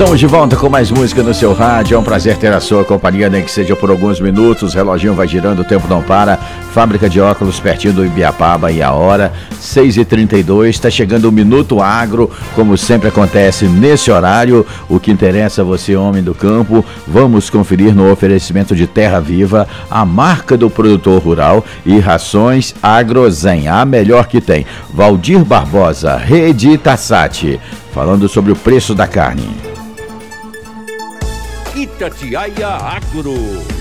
Estamos de volta com mais música no seu rádio. É um prazer ter a sua companhia, nem que seja por alguns minutos. O reloginho vai girando, o tempo não para. Fábrica de óculos pertinho do Ibiapaba, e a hora 6h32. Está chegando o Minuto Agro, como sempre acontece nesse horário. O que interessa a você, homem do campo. Vamos conferir no oferecimento de Terra Viva, a marca do produtor rural, e Rações Agrozen, a melhor que tem. Valdir Barbosa, Rede Itasati, falando sobre o preço da carne. Itatiaia Agro.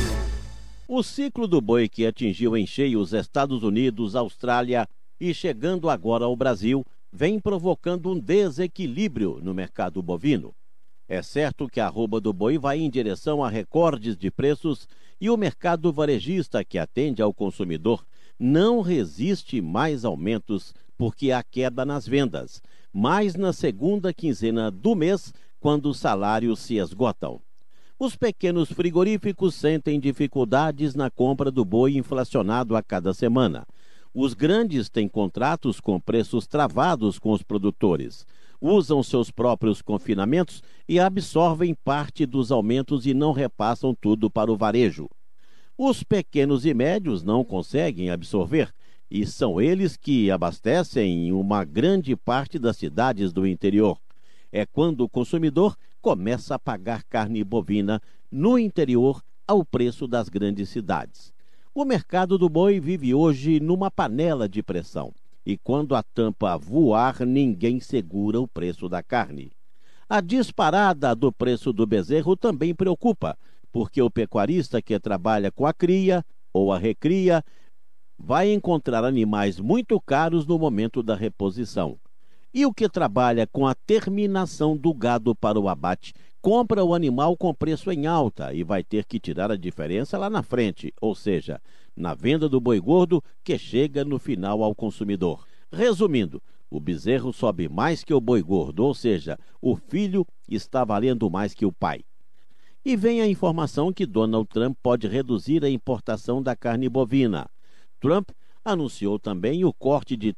O ciclo do boi, que atingiu em cheio os Estados Unidos, Austrália e chegando agora ao Brasil, vem provocando um desequilíbrio no mercado bovino. É certo que a arroba do boi vai em direção a recordes de preços e o mercado varejista, que atende ao consumidor, não resiste mais aumentos porque há queda nas vendas, mas na segunda quinzena do mês, quando os salários se esgotam. Os pequenos frigoríficos sentem dificuldades na compra do boi inflacionado a cada semana. Os grandes têm contratos com preços travados com os produtores, usam seus próprios confinamentos e absorvem parte dos aumentos e não repassam tudo para o varejo. Os pequenos e médios não conseguem absorver, e são eles que abastecem uma grande parte das cidades do interior. É quando o consumidor começa a pagar carne bovina no interior ao preço das grandes cidades. O mercado do boi vive hoje numa panela de pressão, e quando a tampa voar, ninguém segura o preço da carne. A disparada do preço do bezerro também preocupa, porque o pecuarista que trabalha com a cria ou a recria vai encontrar animais muito caros no momento da reposição. E o que trabalha com a terminação do gado para o abate compra o animal com preço em alta e vai ter que tirar a diferença lá na frente, ou seja, na venda do boi gordo que chega no final ao consumidor. Resumindo, o bezerro sobe mais que o boi gordo, ou seja, o filho está valendo mais que o pai. E vem a informação que Donald Trump pode reduzir a importação da carne bovina. Trump anunciou também o corte de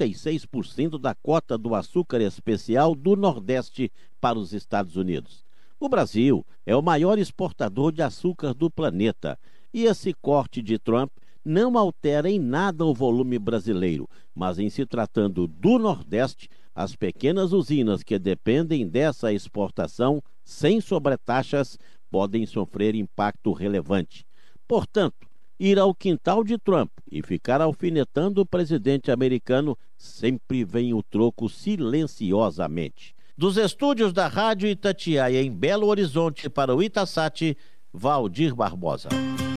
36% da cota do açúcar especial do Nordeste para os Estados Unidos. O Brasil é o maior exportador de açúcar do planeta e esse corte de Trump não altera em nada o volume brasileiro, mas em se tratando do Nordeste, as pequenas usinas que dependem dessa exportação sem sobretaxas podem sofrer impacto relevante. Portanto, ir ao quintal de Trump e ficar alfinetando o presidente americano sempre vem o troco silenciosamente. Dos estúdios da Rádio Itatiaia em Belo Horizonte para o Itasati, Valdir Barbosa.